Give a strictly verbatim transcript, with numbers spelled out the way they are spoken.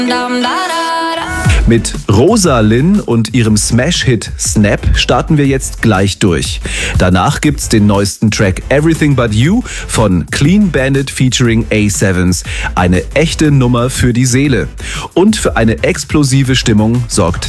Mit Rosalyn und ihrem Smash-Hit Snap starten wir jetzt gleich durch. Danach gibt's den neuesten Track Everything But You von Clean Bandit featuring A sieben. Eine echte Nummer für die Seele. Und für eine explosive Stimmung sorgt